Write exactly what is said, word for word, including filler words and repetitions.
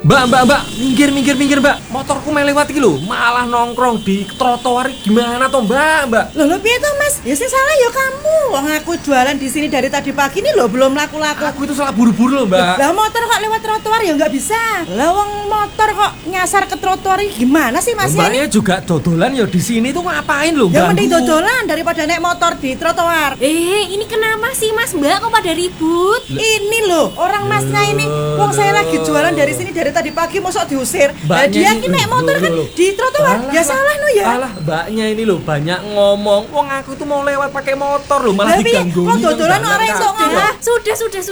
Mbak, mbak, mbak, minggir, minggir, minggir, mbak. Motorku mau lewat iki lho, malah nongkrong di trotoar. Gimana toh, mbak, mbak? Loh, loh, piye toh, Mas? Ya sing salah ya kamu. Wong aku jualan di sini dari tadi pagi nih loh, belum laku-laku. Aku itu salah buru-buru loh, mbak. Lah motor kok lewat trotoar ya nggak bisa. Lah wong motor kok nyasar ke trotoar ini gimana sih, Mas? Mbaknya juga dodolan ya di sini tuh ngapain loh? Ya ganggu. mending dodolan daripada naik motor di trotoar. Eh, ini kenapa sih Mas Mbak kok pada ribut? Ini loh, orang Masnya ini. Wong saya lagi jualan dari sini dari tadi pagi mosok diusir. Lah Mbaknya dia ini- ki naik motor loh, kan loh, loh. di trotoar. Alah, Ya salah no ya. Alah, mbaknya ini loh banyak ngomong. Wong aku tuh mau lewat pakai motor loh, malah Lah piye? diganggu. Wong dodolan orang iso ngomong. Sudah, sudah, sudah.